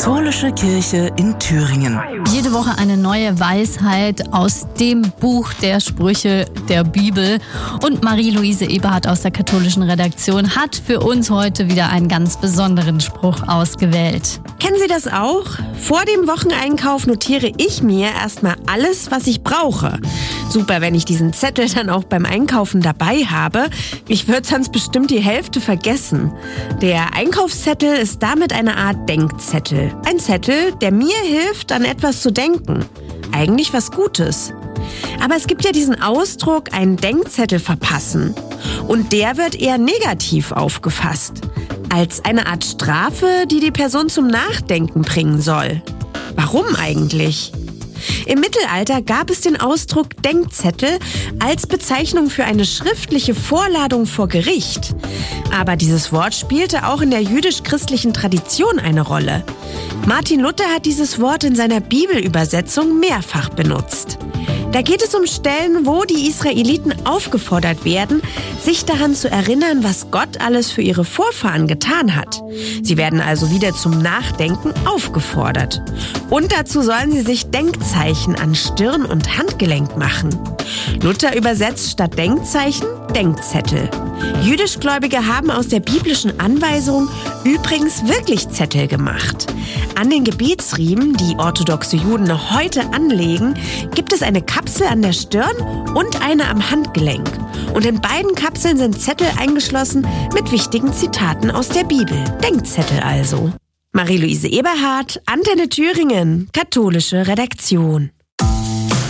Katholische Kirche in Thüringen. Jede Woche eine neue Weisheit aus dem Buch der Sprüche der Bibel. Und Marie-Louise Eberhardt aus der katholischen Redaktion hat für uns heute wieder einen ganz besonderen Spruch ausgewählt. Kennen Sie das auch? Vor dem Wocheneinkauf notiere ich mir erstmal alles, was ich brauche. Super, wenn ich diesen Zettel dann auch beim Einkaufen dabei habe. Ich würde sonst bestimmt die Hälfte vergessen. Der Einkaufszettel ist damit eine Art Denkzettel. Ein Zettel, der mir hilft, an etwas zu denken. Eigentlich was Gutes. Aber es gibt ja diesen Ausdruck, einen Denkzettel verpassen. Und der wird eher negativ aufgefasst. Als eine Art Strafe, die die Person zum Nachdenken bringen soll. Warum eigentlich? Im Mittelalter gab es den Ausdruck Denkzettel als Bezeichnung für eine schriftliche Vorladung vor Gericht. Aber dieses Wort spielte auch in der jüdisch-christlichen Tradition eine Rolle. Martin Luther hat dieses Wort in seiner Bibelübersetzung mehrfach benutzt. Da geht es um Stellen, wo die Israeliten aufgefordert werden, sich daran zu erinnern, was Gott alles für ihre Vorfahren getan hat. Sie werden also wieder zum Nachdenken aufgefordert. Und dazu sollen sie sich Denkzeichen an Stirn und Handgelenk machen. Luther übersetzt statt Denkzeichen Denkzettel. Jüdischgläubige haben aus der biblischen Anweisung übrigens wirklich Zettel gemacht. An den Gebetsriemen, die orthodoxe Juden noch heute anlegen, gibt es eine Kapsel an der Stirn und eine am Handgelenk. Und in beiden Kapseln sind Zettel eingeschlossen mit wichtigen Zitaten aus der Bibel. Denkzettel also. Marie-Louise Eberhardt, Antenne Thüringen, katholische Redaktion.